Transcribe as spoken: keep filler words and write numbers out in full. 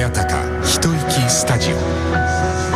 宮高一息スタジオ。